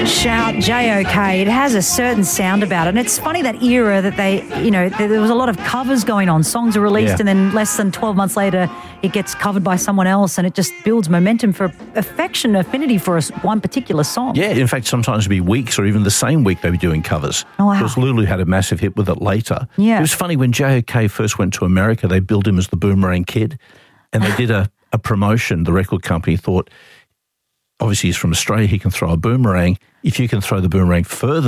Shout, JOK. It has a certain sound about it. And it's funny that era that there was a lot of covers going on. Songs are released and then less than 12 months later it gets covered by someone else, and it just builds momentum for affection, affinity for one particular song. Yeah, in fact, sometimes it'd be weeks or even the same week they'd be doing covers. Oh, wow. Because Lulu had a massive hit with it later. Yeah. It was funny when JOK first went to America, they billed him as the Boomerang Kid, and they did a promotion. The record company thought, obviously he's from Australia, he can throw a boomerang. If you can throw the boomerang further